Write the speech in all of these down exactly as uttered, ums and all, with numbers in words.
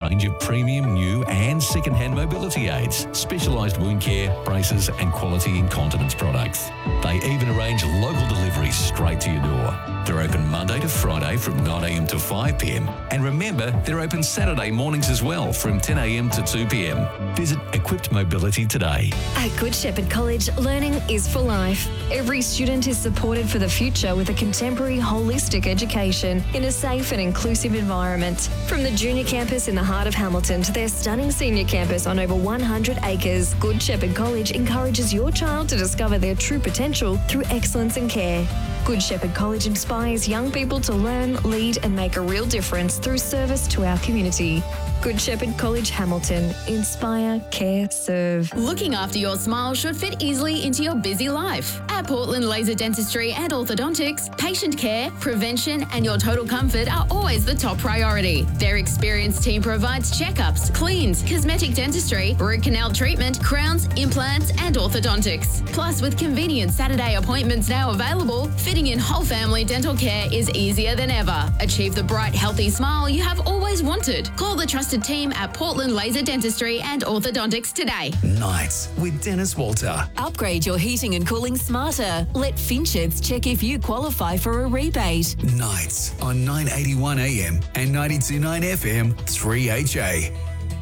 range of premium, new and second-hand mobility aids, specialised wound care, braces and quality incontinence products. They even arrange local deliveries straight to your door. They're open Monday to Friday from nine a m to five p m. And remember, they're open Saturday mornings as well from ten a m to two p m. Visit Equipped Mobility today. At Good Shepherd College, learning is for life. Every student is supported for the future with a contemporary holistic education in a safe and inclusive environment. From the junior campus in the heart of Hamilton to their stunning senior campus on over one hundred acres, Good Shepherd College encourages your child to discover their true potential through excellence and care. Good Shepherd College inspires young people to learn, lead and make a real difference through service to our community. Good Shepherd College, Hamilton. Inspire, care, serve. Looking after your smile should fit easily into your busy life. At Portland Laser Dentistry and Orthodontics, patient care, prevention and your total comfort are always the top priority. Their experienced team provides checkups, cleans, cosmetic dentistry, root canal treatment, crowns, implants and orthodontics. Plus, with convenient Saturday appointments now available, fitting in whole family dental care is easier than ever. Achieve the bright, healthy smile you have always wanted. Call the trusted team at Portland Laser Dentistry and Orthodontics today. Nights with Dennis Walter. Upgrade your heating and cooling smarter. Let Finchets check if you qualify for a rebate. Nights on nine eighty-one A M and ninety-two point nine F M three H A.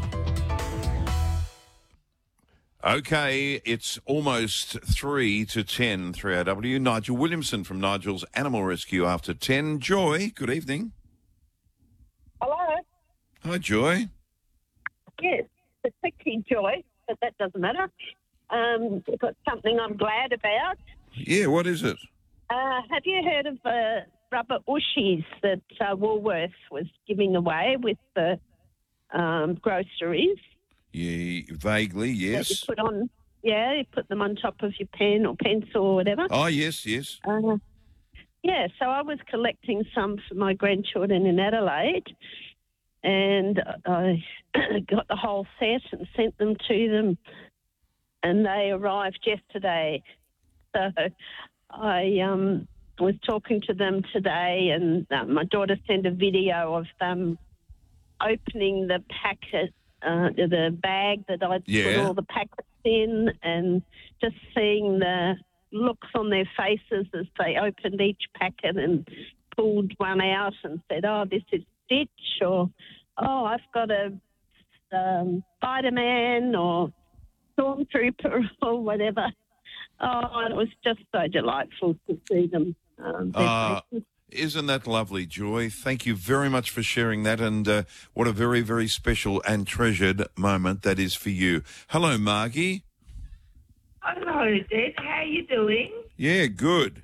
Okay, it's almost three to ten, three R W. Nigel Williamson from Nigel's Animal Rescue after ten. Joy, good evening. Hello. Hi, Joy. Yes, it's sexy Joy, but that doesn't matter. Um, we've got something I'm glad about. Yeah, what is it? Uh, have you heard of uh, rubber ushies that uh, Woolworths was giving away with the um, groceries? Yeah, vaguely, yes. That you put on, yeah, you put them on top of your pen or pencil or whatever. Oh, yes, yes. Uh, yeah, so I was collecting some for my grandchildren in Adelaide, and I got the whole set and sent them to them, and they arrived yesterday. So I um, was talking to them today, and uh, my daughter sent a video of them opening the packet, uh, the bag that I'd Yeah. put all the packets in, and just seeing the looks on their faces as they opened each packet and pulled one out and said, oh, this is Stitch, or, oh, I've got a um, Spider-Man or Stormtrooper or whatever. Oh, it was just so delightful to see them. Um, their Uh, faces. isn't that lovely, Joy? Thank you very much for sharing that, and uh, what a very, very special and treasured moment that is for you. Hello, Margie. Hello, Dad. How you doing? Yeah, good.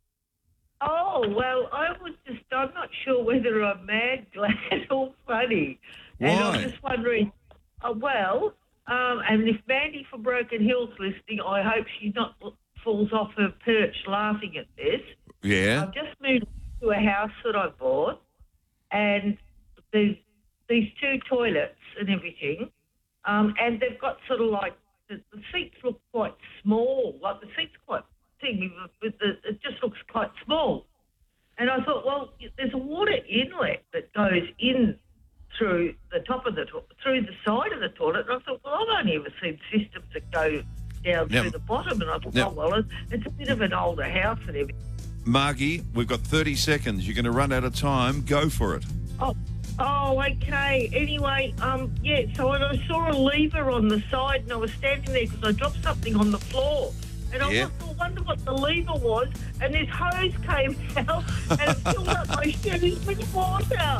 Oh, well, I was just, I'm not sure whether I'm mad, glad or funny. And Why? I'm just wondering, uh, well, um, and if Mandy from Broken Hill's listening, I hope she not falls off her perch laughing at this. Yeah. I've just moved to a house that I bought, and there's these two toilets and everything, um, and they've got sort of like, the, the seats look quite small, like the seats quite thing, with the, it just looks quite small. And I thought, well, there's a water inlet that goes in through the top of the to- through the side of the toilet. And I thought, well, I've only ever seen systems that go down Yep. through the bottom. And I thought, Yep. oh, well, it's, it's a bit of an older house and everything. Margie, we've got thirty seconds. You're going to run out of time. Go for it. Oh, oh, okay. Anyway, um, yeah, so I saw a lever on the side and I was standing there because I dropped something on the floor. And I Yeah. was, I wonder what the lever was, and this hose came out and it filled up my shoes with water.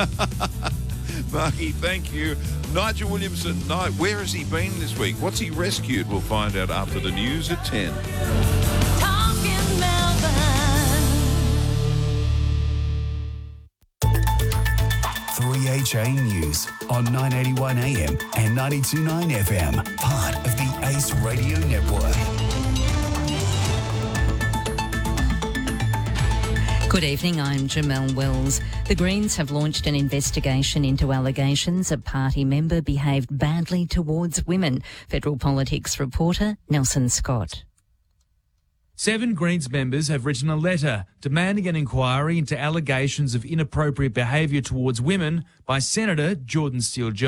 Margie, thank you. Nigel Williamson, Ni- where has he been this week? What's he rescued? We'll find out after the news at ten. three H A News on nine eighty-one A M and ninety-two point nine F M, part of the Ace Radio Network. Good evening, I'm Jamelle Wells. The Greens have launched an investigation into allegations a party member behaved badly towards women. Federal Politics reporter Nelson Scott. Seven Greens members have written a letter demanding an inquiry into allegations of inappropriate behaviour towards women by Senator Jordan Steele-Jones.